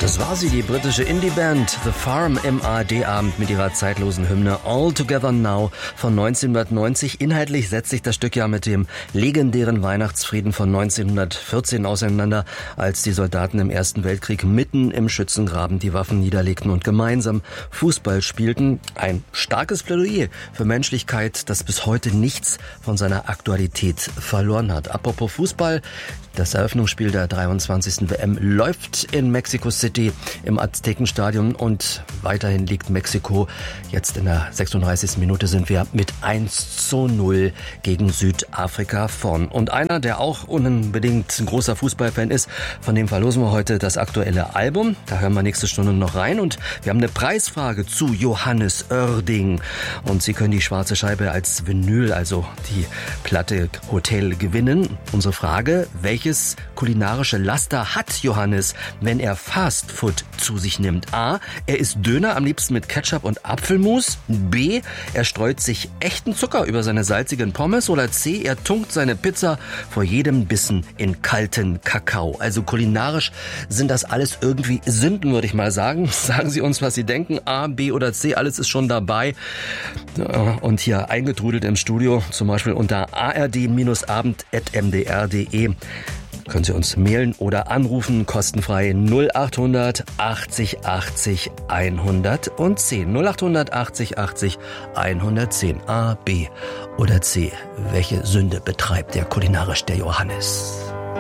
Das war sie, die britische Indie-Band The Farm im ARD-Abend mit ihrer zeitlosen Hymne All Together Now von 1990. Inhaltlich setzt sich das Stück ja mit dem legendären Weihnachtsfrieden von 1914 auseinander, als die Soldaten im Ersten Weltkrieg mitten im Schützengraben die Waffen niederlegten und gemeinsam Fußball spielten. Ein starkes Plädoyer für Menschlichkeit, das bis heute nichts von seiner Aktualität verloren hat. Apropos Fußball, das Eröffnungsspiel der 23. WM läuft in Mexico City im Aztekenstadion und weiterhin liegt Mexiko. Jetzt in der 36. Minute sind wir mit 1:0 gegen Südafrika vorn. Und einer, der auch unbedingt ein großer Fußballfan ist, von dem verlosen wir heute das aktuelle Album. Da hören wir nächste Stunde noch rein und wir haben eine Preisfrage zu Johannes Oerding. Und Sie können die schwarze Scheibe als Vinyl, also die Platte Hotel, gewinnen. Unsere Frage: Welches kulinarische Laster hat Johannes, wenn er Fastfood zu sich nimmt? A. Er isst Döner am liebsten mit Ketchup und Apfelmus. B. Er streut sich echten Zucker über seine salzigen Pommes. Oder C. Er tunkt seine Pizza vor jedem Bissen in kalten Kakao. Also kulinarisch sind das alles irgendwie Sünden, würde ich mal sagen. Sagen Sie uns, was Sie denken. A, B oder C, alles ist schon dabei. Und hier eingetrudelt im Studio, zum Beispiel unter ard-abend@mdr.de. Können Sie uns mailen oder anrufen, kostenfrei 0800 80 80 110. 0800 80 80 110. A, B oder C. Welche Sünde betreibt der kulinarisch der Johannes?